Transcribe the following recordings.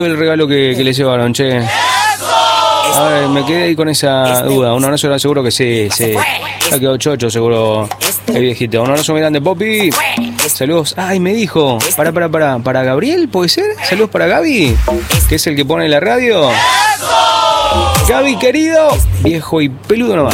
el regalo que le llevaron, che. A ver, me quedé ahí con esa duda. Un abrazo, seguro que sí. Ha quedado chocho, seguro. El viejito. Un abrazo muy grande, Poppy. Saludos. Ay, me dijo. Para Gabriel, ¿puede ser? Saludos para Gaby, que es el que pone la radio. Gaby, querido. Viejo y peludo nomás.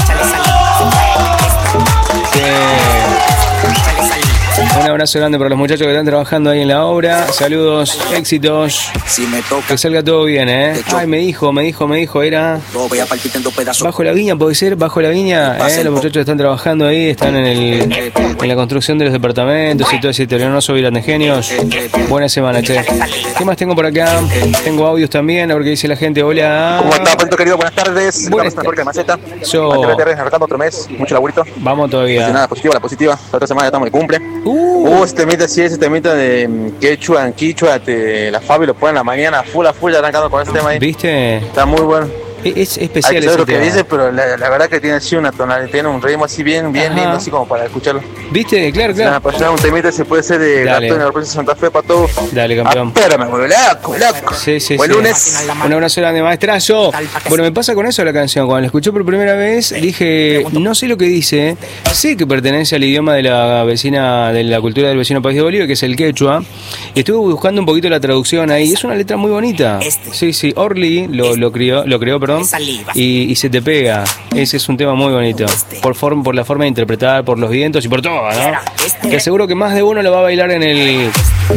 Un abrazo grande para los muchachos que están trabajando ahí en la obra. Saludos, éxitos. Que salga todo bien, ¿eh? Ay, me dijo, era... Bajo la Viña, ¿puede ser? Bajo la Viña, los muchachos están trabajando ahí, están en la construcción de los departamentos y todo ese italianoso de genios. Buena semana, che. ¿Qué más tengo por acá? Tengo audios también, a ver qué dice la gente. Hola. ¿Cómo está, Puento querido? Buenas tardes. Buenas tardes. Maceta. Arrancando otro mes, mucho laburito. Vamos todavía. Pues nada, positiva, la positiva. La otra semana ya estamos de cumple. Ese temita de quechua, la Fabi lo pone en la mañana, full ya arrancando con ese tema ahí. ¿Viste? Está muy bueno. Es especial. Hay que saber lo que dice, pero la verdad que tiene así una tonalidad, tiene un ritmo así bien lindo, así como para escucharlo. ¿Viste? Claro. Pues un temita se puede ser de Gastón en la provincia de Santa Fe para todos. Dale, campeón. Pero me vuelve loco. Sí. Buen lunes. Un abrazo grande, maestrazo. Bueno, me pasa con eso la canción. Cuando la escuché por primera vez, dije, no sé lo que dice. Sé que pertenece al idioma de la vecina, de la cultura del vecino país de Bolivia, que es el quechua. Y estuve buscando un poquito la traducción ahí. Es una letra muy bonita. Sí. Orly lo creó, perdón. Y se te pega. Ese es un tema muy bonito. Por la forma de interpretar, por los vientos y por todo, ¿no? Que seguro que más de uno lo va a bailar en el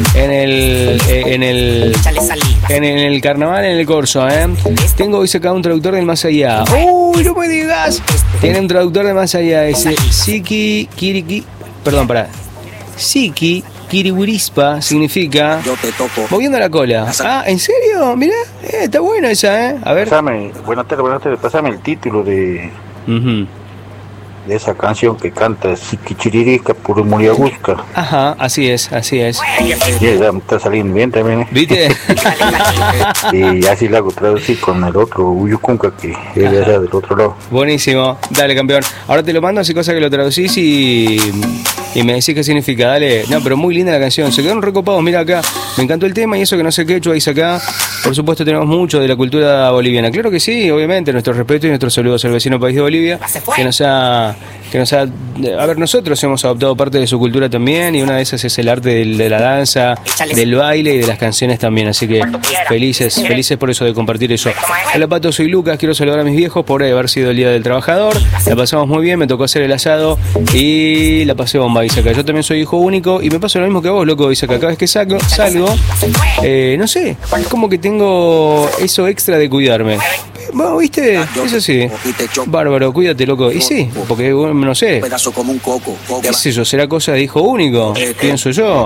carnaval, en el corso, ¿eh? Tengo hoy acá un traductor del más allá. ¡Uy, no me digas! Tiene un traductor del más allá. Ese Siki Kiriwirispa significa moviendo la cola. Ah, ¿en serio? Mirá, está buena esa, ¿eh? A ver. Buenas tardes. Pásame el título de esa canción que canta Sikichiririca por Muriagusca. Ajá, así es. Ya me está saliendo bien también, ¿eh? ¿Viste? Y así la hago traducir con el otro Uyucunca, que es allá del otro lado. Buenísimo, dale, campeón. Ahora te lo mando, así cosa que lo traducís y me decís qué significa, dale. No, pero muy linda la canción, se quedaron recopados, mira acá. Me encantó el tema y eso que no sé qué hecho dice acá. Por supuesto tenemos mucho de la cultura boliviana. Claro que sí, obviamente, nuestro respeto y nuestros saludos al vecino país de Bolivia, que nos ha... A ver, nosotros hemos adoptado parte de su cultura también, y una de esas es el arte de la danza, del baile y de las canciones también, así que felices por eso, de compartir eso. Hola Pato, soy Lucas, quiero saludar a mis viejos por haber sido el Día del Trabajador. La pasamos muy bien, me tocó hacer el asado y la pasé bomba, dice acá. Yo también soy hijo único y me pasa lo mismo que vos, loco, dice acá. Cada vez que salgo, no sé, es como que tengo eso extra de cuidarme. Bueno, ¿viste? Eso sí. Bárbaro, cuídate, loco. Y sí, porque no sé. ¿Qué es eso? ¿Será cosa de hijo único? Pienso yo.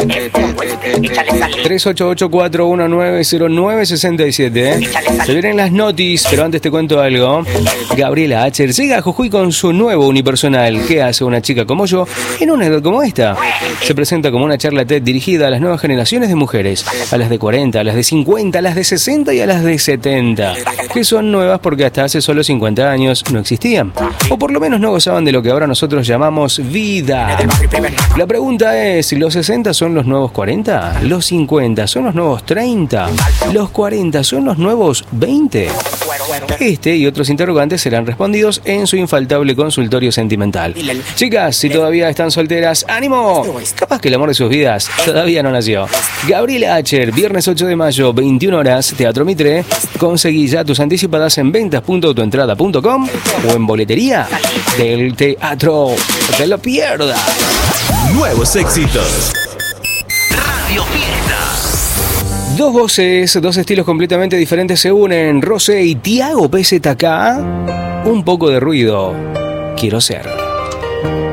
3884190967, ¿eh? Se vienen las notis, pero antes te cuento algo. Gabriela Acher llega a Jujuy con su nuevo unipersonal. ¿Qué hace una chica como yo en una edad como esta? Se presenta como una charla TED dirigida a las nuevas generaciones de mujeres, a las de 40, a las de 50, a las de 60 y a las de 70, que son nuevas porque hasta hace solo 50 años no existían, o por lo menos no gozaban de lo que ahora nosotros llamamos vida. La pregunta es, ¿los 60 son los nuevos 40? ¿Los 50 son los nuevos 30? ¿Los 40 son los nuevos 20? Este y otros interrogantes serán respondidos en su infaltable consultorio sentimental. Chicas, si todavía están solteras, ¡ánimo! Capaz que el amor de sus vidas todavía no nació. Gabriela Acher, viernes 8 de mayo, 21 horas, Teatro Mitre. Conseguí ya tus anticipadas en ventas.tuentrada.com o en boletería del teatro. No te lo pierdas. Nuevos éxitos. Radio Fiesta. Dos voces, dos estilos completamente diferentes se unen. Rosé y Tiago PZK. Un poco de ruido. Quiero ser.